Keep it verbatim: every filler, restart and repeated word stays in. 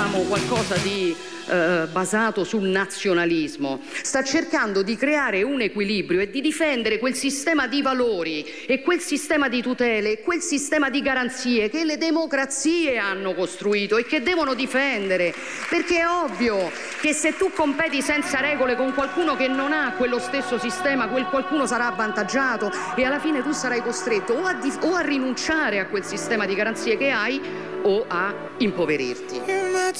diciamo, qualcosa di eh, basato sul nazionalismo, sta cercando di creare un equilibrio e di difendere quel sistema di valori e quel sistema di tutele e quel sistema di garanzie che le democrazie hanno costruito e che devono difendere, perché è ovvio che se tu competi senza regole con qualcuno che non ha quello stesso sistema, quel qualcuno sarà avvantaggiato e alla fine tu sarai costretto o a, o a rinunciare a quel sistema di garanzie che hai o a impoverirti.